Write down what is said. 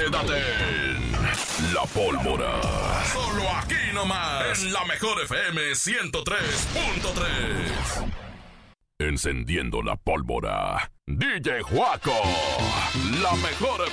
Quédate en La Pólvora. Solo aquí nomás, en la mejor FM 103.3. Encendiendo la pólvora. DJ Juaco. La mejor